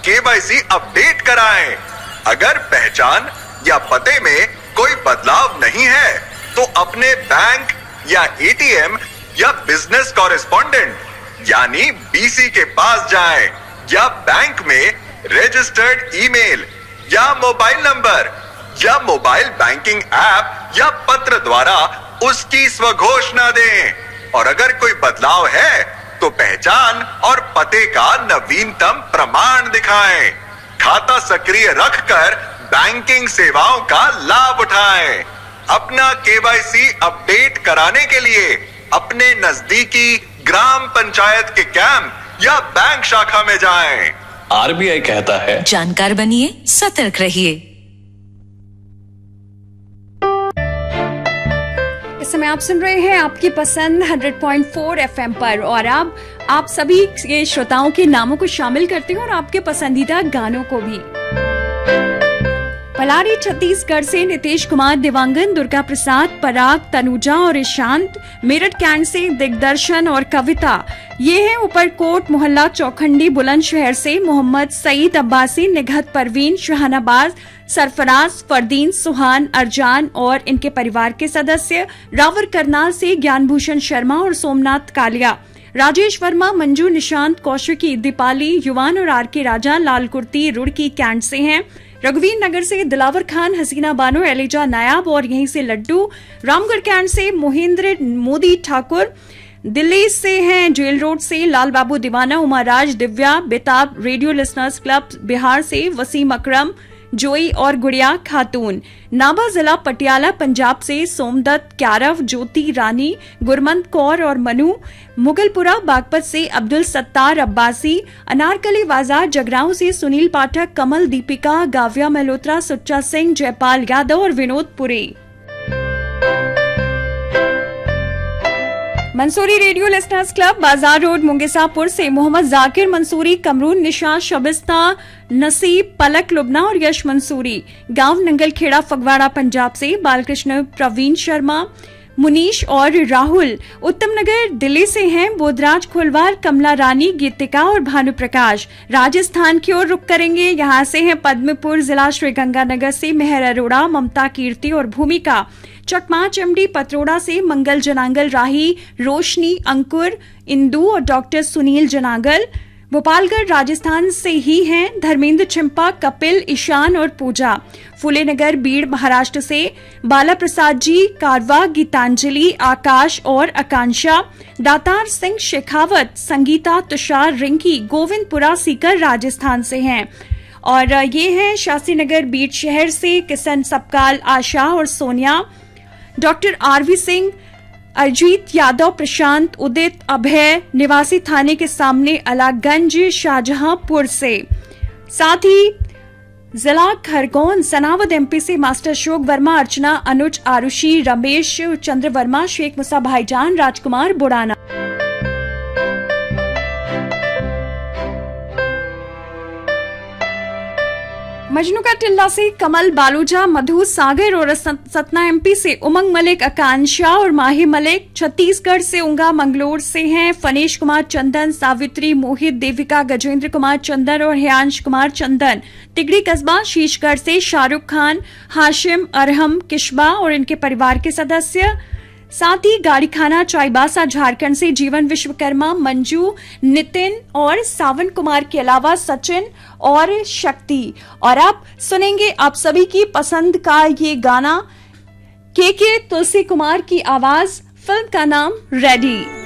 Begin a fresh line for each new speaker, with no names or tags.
KYC update कराएं। अगर पहचान या पते में कोई बदलाव नहीं है तो अपने बैंक या एटीएम या बिजनेस कॉरेस्पॉन्डेंट यानी बीसी के पास जाएं या बैंक में रजिस्टर्ड ईमेल या मोबाइल नंबर या मोबाइल बैंकिंग ऐप या पत्र द्वारा उसकी स्वघोषणा दें। और अगर कोई बदलाव है तो पहचान और पते का नवीनतम प्रमाण दिखाएं। खाता सक्रिय रखकर बैंकिंग सेवाओं का लाभ उठाएं। अपना केवाईसी अपडेट कराने के लिए अपने नजदीकी ग्राम पंचायत के कैंप या बैंक शाखा में जाएं।
आरबीआई कहता है,
जानकार बनिए, सतर्क रहिए।
इस समय आप सुन रहे हैं आपकी पसंद 100.4 एफएम पर और आप सभी के श्रोताओं के नामों को शामिल करते हैं और आपके पसंदीदा गानों को भी। पलारी छत्तीसगढ़ से नितेश कुमार, दिवांगन, दुर्गा प्रसाद, पराग, तनुजा और ईशांत। मेरठ कैंट से दिग्दर्शन और कविता। ये है ऊपरकोट मोहल्ला चौखंडी बुलंदशहर से मोहम्मद सईद अब्बासी, निघत परवीन, शहानाबाज, सरफराज, फरदीन, सुहान, अरजान और इनके परिवार के सदस्य। रावर करनाल से ज्ञानभूषण शर्मा और सोमनाथ कालिया। राजेश वर्मा, मंजू, निशांत, कौशिकी, दीपाली, युवान और आर के राजा लालकुर्ती रुड़की कैंट से हैं। रघुवीर नगर से दिलावर खान, हसीना बानो, एलिजा नायाब और यहीं से लड्डू। रामगढ़ कैंट से मोहिंद्र मोदी ठाकुर। दिल्ली से हैं जेल रोड से लाल बाबू दीवाना, उमाराज, दिव्या, बेताब रेडियो लिसनर्स क्लब। बिहार से वसीम अकरम, जोई और गुड़िया खातून। नाभा जिला पटियाला पंजाब से सोमदत्त, क्यारव, ज्योति रानी, गुरमंत कौर और मनु। मुगलपुरा बागपत से अब्दुल सत्तार अब्बासी। अनारकली बाजार जगरांव से सुनील पाठक, कमल, दीपिका, गाव्या मल्होत्रा, सुच्चा सिंह, जयपाल यादव और Vinod Puri. Mansuri radio listeners club बाजार रोड मुंगेसापुर से मोहम्मद जाकिर मंसूरी, कमरून, निशा, शबिस्ता, नसीब, पलक लुबना और यश मंसूरी। गांव नंगलखेड़ा फगवाड़ा पंजाब से बालकृष्ण, प्रवीण शर्मा, मुनीश और राहुल। उत्तम नगर दिल्ली से हैं बोधराज खोलवार, कमला रानी, गीतिका और भानु प्रकाश। राजस्थान की ओर रुख करेंगे, यहाँ से हैं पद्मपुर जिला श्रीगंगानगर से मेहर अरोड़ा, ममता, कीर्ति और भूमिका। चकमा चमड़ी पत्रोड़ा से मंगल जनांगल, राही, रोशनी, अंकुर, इंदू और डॉक्टर सुनील जनागल। भोपालगढ़ राजस्थान से ही हैं धर्मेंद्र छिंपा, कपिल, ईशान और पूजा। फूलेनगर बीड़ महाराष्ट्र से बाला प्रसाद जी, कारवा, गीतांजलि, आकाश और आकांक्षा। दातार सिंह शेखावत, संगीता, तुषार, रिंकी, गोविंदपुरा सीकर राजस्थान से हैं। और ये हैं शास्त्रीनगर बीड़ शहर से किशन सपकाल, आशा और सोनिया। डॉक्टर आरवी सिंह, अरजीत यादव, प्रशांत, उदित, अभय, निवासी थाने के सामने अलागंज शाहजहांपुर से। साथ ही जिला खरगोन सनावद एमपी से मास्टर अशोक वर्मा, अर्चना, अनुज, आरुषि, रमेश चंद्र वर्मा, शेख मुसा भाईजान, राजकुमार बुड़ाना। मजनू का टिल्ला से कमल, बालूजा, मधु, सागर और सतना एमपी से उमंग मलिक, आकांक्षा और माही मलिक। छत्तीसगढ़ से उंगा मंगलोर से हैं फनेश कुमार चंदन, सावित्री, मोहित, देविका, गजेंद्र कुमार चंदन और ह्यांश कुमार चंदन। तिगड़ी कस्बा शीशगढ़ से शाहरुख खान, हाशिम, अरहम, किशबा और इनके परिवार के सदस्य। साथ ही गाड़ी खाना चाईबासा झारखंड से जीवन विश्वकर्मा, मंजू, नितिन और सावन कुमार के अलावा सचिन और शक्ति। और आप सुनेंगे आप सभी की पसंद का ये गाना, के तुलसी कुमार की आवाज, फिल्म का नाम रेडी।